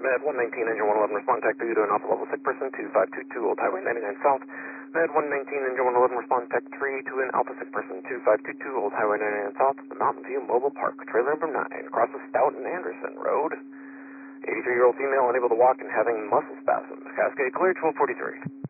Med 119, engine 111, respond tech 2 to an alpha level sick person, 2522 Old Highway 99 South. Med 119, engine 111, respond tech 3 to an alpha sick person, 2522 Old Highway 99 South, the Mountain View Mobile Park, trailer number 9, across the Stout and Anderson Road. 83-year-old female unable to walk and having muscle spasms. Cascade clear, 1243.